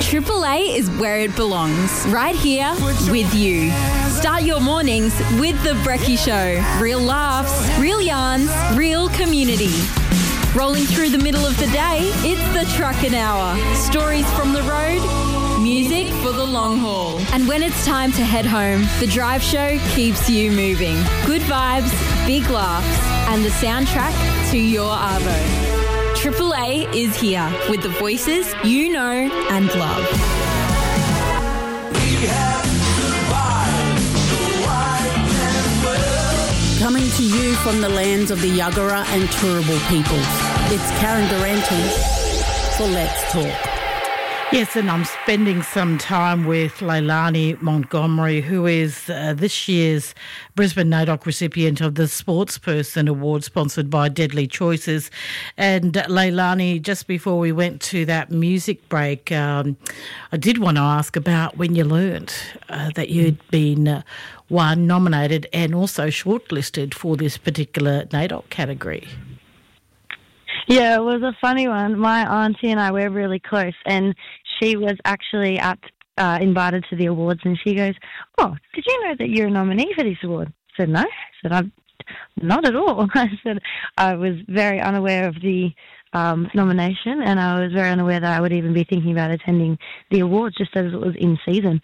Triple A is where it belongs, right here with you. Start your mornings with The Brekkie Show. Real laughs, real yarns, real community. Rolling through the middle of the day, it's the Truckin' Hour. Stories from the road, music for the long haul. And when it's time to head home, the Drive Show keeps you moving. Good vibes, big laughs, and the soundtrack to your Arvo. Triple A is here with the voices you know and love. Coming to you from the lands of the Yuggera and Turrbal peoples, it's Karen Durante for Let's Talk. Yes, and I'm spending some time with Leilani Montgomery, who is this year's Brisbane NAIDOC recipient of the Sportsperson Award sponsored by Deadly Choices. And Leilani, just before we went to that music break, I did want to ask about when you learnt that you'd been nominated and also shortlisted for this particular NAIDOC category. Yeah, it was a funny one. My auntie and I were really close, and she was actually invited to the awards, and she goes, "Oh, did you know that you're a nominee for this award?" I said, "No." I said, "I'm not at all." I said, I was very unaware of the nomination, and I was very unaware that I would even be thinking about attending the awards just as it was in season.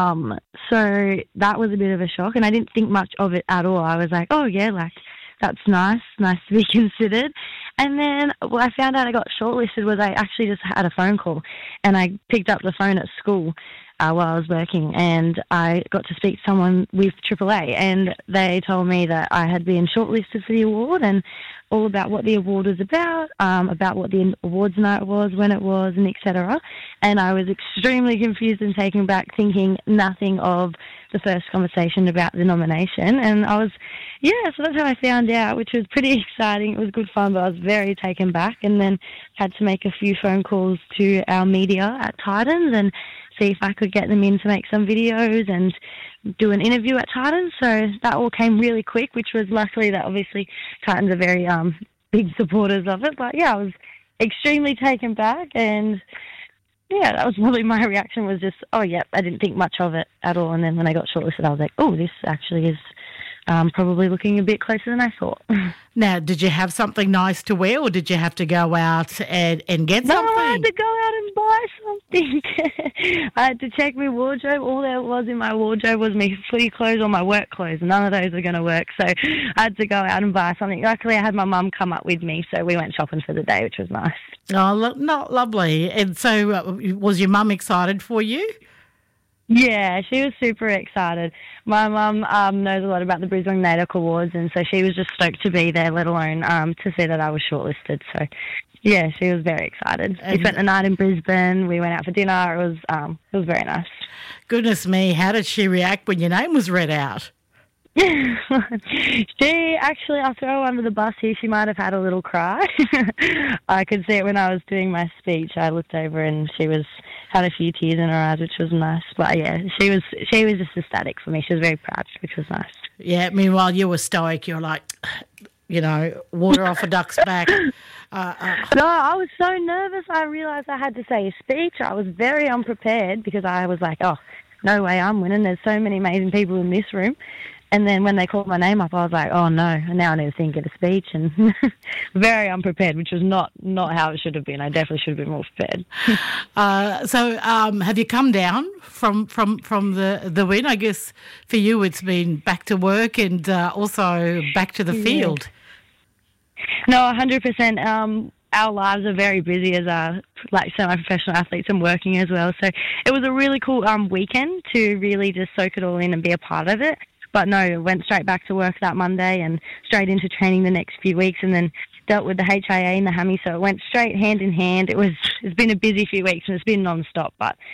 So that was a bit of a shock, and I didn't think much of it at all. I was like, "Oh, yeah, like, that's nice to be considered." And then what I found out I got shortlisted was I actually just had a phone call, and I picked up the phone at school while I was working, and I got to speak to someone with AAA, and they told me that I had been shortlisted for the award and all about what the award was about what the awards night was, when it was, and etc. And I was extremely confused and taken back, thinking nothing of the first conversation about the nomination. And so that's how I found out, which was pretty exciting. It was good fun, but I was very taken back, and then had to make a few phone calls to our media at Titans and see if I could get them in to make some videos and do an interview at Titans. So that all came really quick, which was luckily that obviously Titans are very big supporters of it. But yeah, I was extremely taken back, and yeah, that was probably my reaction, was just, oh yeah, I didn't think much of it at all. And then when I got shortlisted, I was like, oh, this actually is probably looking a bit closer than I thought. Now, did you have something nice to wear, or did you have to go out and get something? No, I had to go out and buy something. I had to check my wardrobe. All there was in my wardrobe was my footy clothes or my work clothes. None of those are going to work, so I had to go out and buy something. Luckily, I had my mum come up with me, so we went shopping for the day, which was nice. Oh, not lovely. And so was your mum excited for you? Yeah, she was super excited. My mum knows a lot about the Brisbane NAIDOC Awards, and so she was just stoked to be there, let alone to see that I was shortlisted. So, yeah, she was very excited. We spent the night in Brisbane. We went out for dinner. It was very nice. Goodness me, how did she react when your name was read out? She actually, I'll throw her under the bus here, she might have had a little cry. I could see it when I was doing my speech. I looked over and she had a few tears in her eyes, which was nice. But yeah, she was just ecstatic for me. She was very proud, which was nice. Yeah, meanwhile you were stoic. You're like, water off a duck's back. No, I was so nervous. I realised I had to say a speech. I was very unprepared because I was like, oh, no way I'm winning. There's so many amazing people in this room. And then when they called my name up, I was like, oh, no, now I need to think of a speech. And very unprepared, which was not how it should have been. I definitely should have been more prepared. So have you come down from the win? I guess for you it's been back to work and also back to the field. No, 100%. Our lives are very busy as semi-professional athletes and working as well. So it was a really cool weekend to really just soak it all in and be a part of it. But no, went straight back to work that Monday and straight into training the next few weeks, and then dealt with the HIA and the hammy. So it went straight hand in hand. It's been a busy few weeks and it's been non-stop, but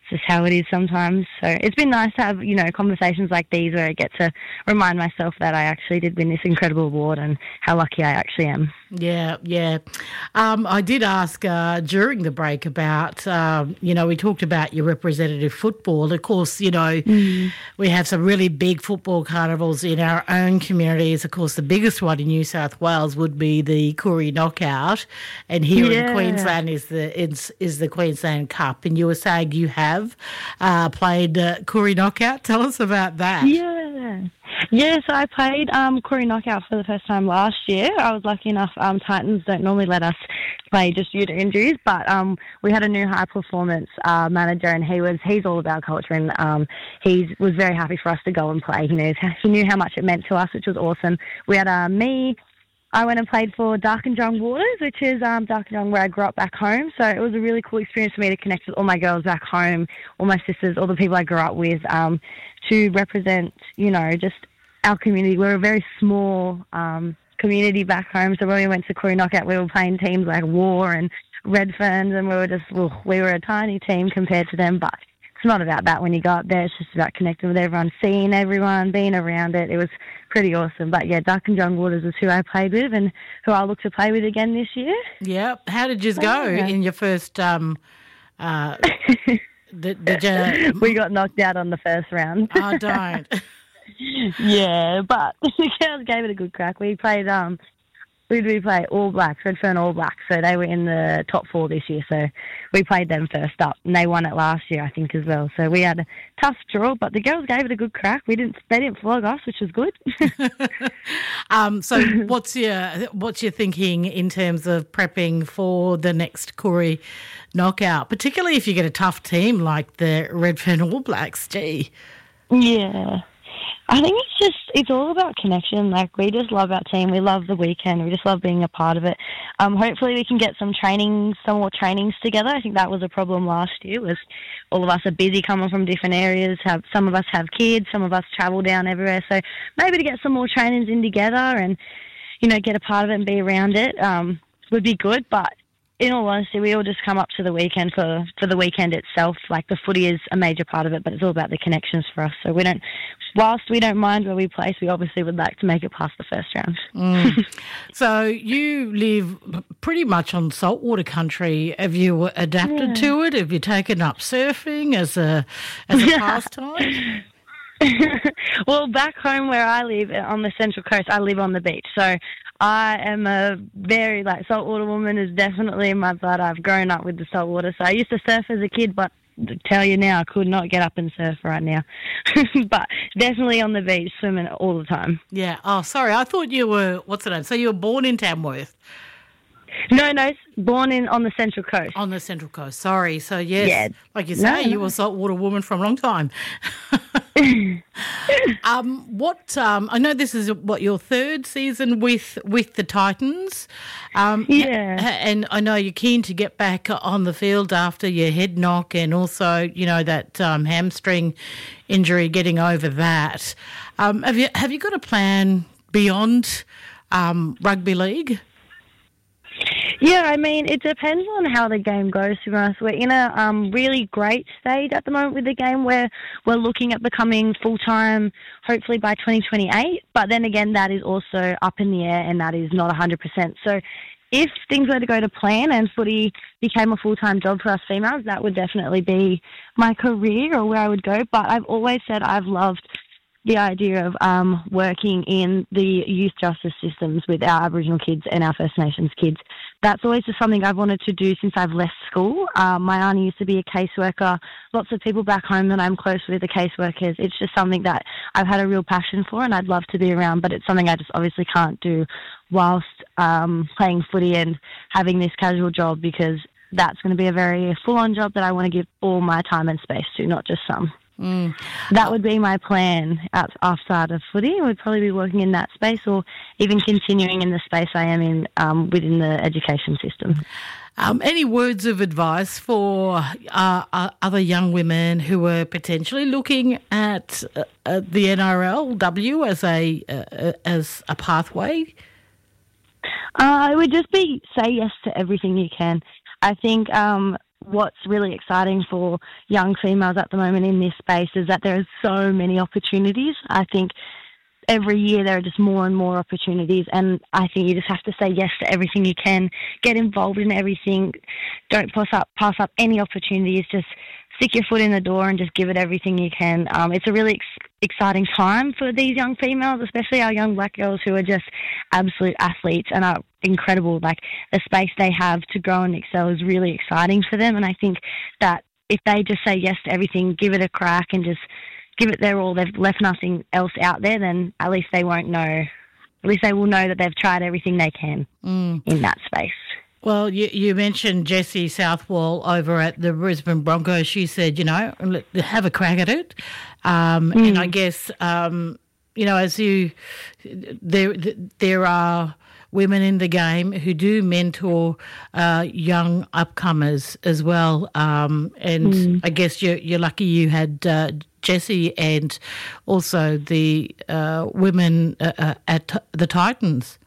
just how it is sometimes. So it's been nice to have, conversations like these where I get to remind myself that I actually did win this incredible award and how lucky I actually am. Yeah. I did ask during the break about, we talked about your representative football. Of course, we have some really big football carnivals in our own communities. Of course, the biggest one in New South Wales would be the Koori Knockout, and here in Queensland is the Queensland Cup. And you were saying you have played Koori Knockout. Tell us about that. Yeah, so I played Koori Knockout for the first time last year. I was lucky enough, Titans don't normally let us play just due to injuries, but we had a new high-performance manager, and he's all about culture, and he was very happy for us to go and play. He knew how much it meant to us, which was awesome. We had I went and played for Darkinjung Waters, which is Darkinjung where I grew up back home. So it was a really cool experience for me to connect with all my girls back home, all my sisters, all the people I grew up with, to represent, just our community. We're a very small community back home. So when we went to Koori Knockout, we were playing teams like War and Redferns, and we were a tiny team compared to them, but it's not about that when you go up there. It's just about connecting with everyone, seeing everyone, being around it. It was pretty awesome. But, yeah, Darkinjung Waters is who I played with and who I'll look to play with again this year. Yeah. How did you go in your first We got knocked out on the first round. Oh, don't. Yeah, but the girls gave it a good crack. We played we play All Blacks, Redfern All Blacks, so they were in the top 4 this year, so we played them first up, and they won it last year, I think, as well. So we had a tough draw, but the girls gave it a good crack. They didn't flog us, which was good. So what's your thinking in terms of prepping for the next Koori Knockout, particularly if you get a tough team like the Redfern All Blacks? Gee. Yeah. I think it's all about connection. Like, we just love our team. We love the weekend. We just love being a part of it. Hopefully we can get some more trainings together. I think that was a problem last year, was all of us are busy coming from different areas. Some of us have kids, some of us travel down everywhere. So maybe to get some more trainings in together and, get a part of it and be around it would be good. But in all honesty, we all just come up to the weekend for the weekend itself. Like, the footy is a major part of it, but it's all about the connections for us. So whilst we don't mind where we place, we obviously would like to make it past the first round. So you live pretty much on saltwater country. Have you adapted to it? Have you taken up surfing as a pastime? Well, back home where I live on the Central Coast, I live on the beach. So I am a very, saltwater woman is definitely in my blood. I've grown up with the saltwater. So I used to surf as a kid, but to tell you now, I could not get up and surf right now. But definitely on the beach, swimming all the time. Yeah. Oh, sorry. I thought you were, so you were born in Tamworth? No, born on the Central Coast. On the Central Coast, sorry. So, yes, like you say, you were a saltwater woman for a long time. I know this is your third season with the Titans. And I know you're keen to get back on the field after your head knock and also, that hamstring injury, getting over that. Have you got a plan beyond rugby league? Yeah, I mean, it depends on how the game goes, to be honest. We're in a really great stage at the moment with the game where we're looking at becoming full-time, hopefully by 2028. But then again, that is also up in the air and that is not 100%. So if things were to go to plan and footy became a full-time job for us females, that would definitely be my career or where I would go. But I've always said I've loved the idea of working in the youth justice systems with our Aboriginal kids and our First Nations kids. That's always just something I've wanted to do since I've left school. My auntie used to be a caseworker. Lots of people back home that I'm close with are caseworkers. It's just something that I've had a real passion for and I'd love to be around, but it's something I just obviously can't do whilst playing footy and having this casual job, because that's going to be a very full-on job that I want to give all my time and space to, not just some. That would be my plan outside of footy. I would probably be working in that space or even continuing in the space I am in within the education system. Any words of advice for other young women who are potentially looking at the NRLW as a pathway? It would just be say yes to everything you can. I think what's really exciting for young females at the moment in this space is that there are so many opportunities. I think every year there are just more and more opportunities, and I think you just have to say yes to everything you can, get involved in everything, don't pass up any opportunities, just stick your foot in the door and just give it everything you can. It's a really exciting time for these young females, especially our young black girls who are just absolute athletes and are incredible. Like, the space they have to grow and excel is really exciting for them, and I think that if they just say yes to everything, give it a crack and just give it their all, they've left nothing else out there, then at least they won't know. At least they will know that they've tried everything they can in that space. Well, you mentioned Jessie Southwell over at the Brisbane Broncos. She said, have a crack at it. And I guess, as there are women in the game who do mentor young upcomers as well. I guess you're lucky you had Jessie and also the women at the Titans.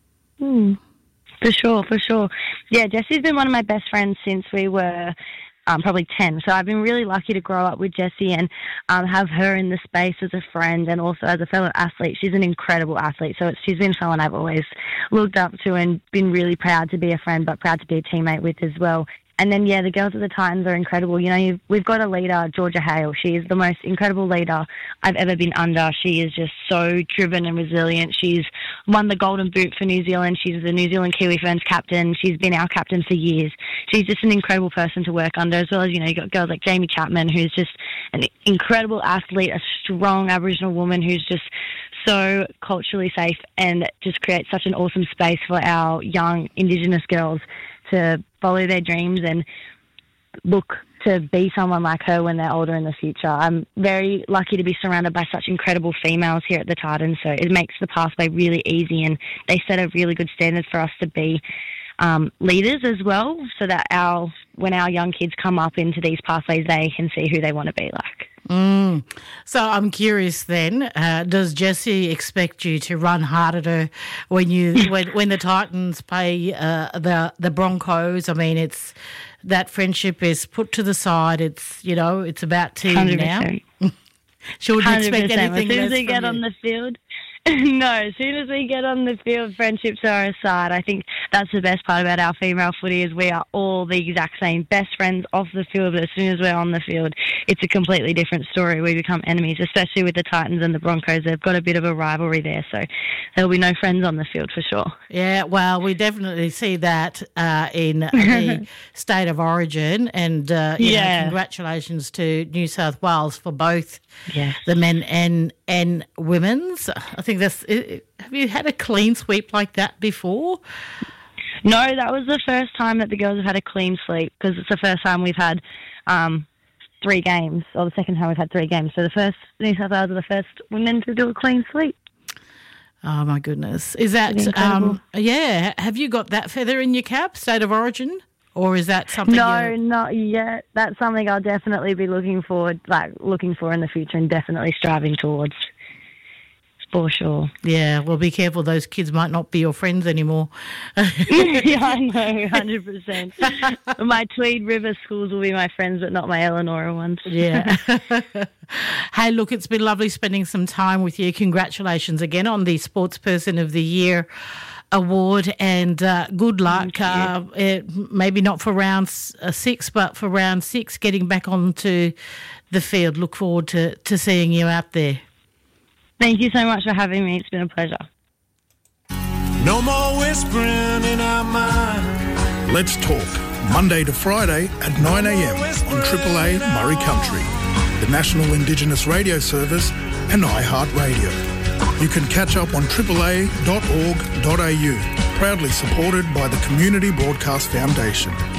For sure. Yeah, Jessie's been one of my best friends since we were probably 10. So I've been really lucky to grow up with Jessie and have her in the space as a friend and also as a fellow athlete. She's an incredible athlete. So she's been someone I've always looked up to and been really proud to be a friend, but proud to be a teammate with as well. And then, the girls of the Titans are incredible. We've got a leader, Georgia Hale. She is the most incredible leader I've ever been under. She is just so driven and resilient. She's won the Golden Boot for New Zealand. She's the New Zealand Kiwi Ferns captain. She's been our captain for years. She's just an incredible person to work under, as well as, you've got girls like Jamie Chapman, who's just an incredible athlete, a strong Aboriginal woman who's just so culturally safe and just creates such an awesome space for our young Indigenous girls to follow their dreams and look to be someone like her when they're older in the future. I'm very lucky to be surrounded by such incredible females here at the Titans, so it makes the pathway really easy, and they set a really good standard for us to be leaders as well, so that when our young kids come up into these pathways, they can see who they want to be like. So I'm curious then, does Jessie expect you to run hard at her when the Titans play the Broncos? I mean, it's that friendship is put to the side. It's it's about team 100%. Now. Should we expect anything as soon as we get on the field? No, as soon as we get on the field, friendships are aside. I think that's the best part about our female footy is we are all the exact same, best friends off the field, but as soon as we're on the field, it's a completely different story. We become enemies, especially with the Titans and the Broncos. They've got a bit of a rivalry there, so there'll be no friends on the field for sure. Yeah, well, we definitely see that in the state of origin, and congratulations to New South Wales for both the men and women's. I think have you had a clean sweep like that before? No, that was the first time that the girls have had a clean sweep, because it's the first time we've had 3 games, or the second time we've had 3 games. So New South Wales are the first women to do a clean sweep. Oh my goodness. Is that, have you got that feather in your cap, state of origin? Or is that something? No, not yet. That's something I'll definitely be looking for in the future and definitely striving towards. For sure. Yeah, well, be careful. Those kids might not be your friends anymore. Yeah, I know, 100%. My Tweed River schools will be my friends, but not my Eleanor ones. Yeah. Hey, look, it's been lovely spending some time with you. Congratulations again on the Sportsperson of the Year award, and good luck. Maybe not for round 6, but for round 6, getting back onto the field. Look forward to seeing you out there. Thank you so much for having me. It's been a pleasure. No more whispering in our mind. Let's talk. Monday to Friday at 9 a.m. on Triple A Murray Country, the National Indigenous Radio Service and iHeartRadio. You can catch up on AAA.org.au, proudly supported by the Community Broadcast Foundation.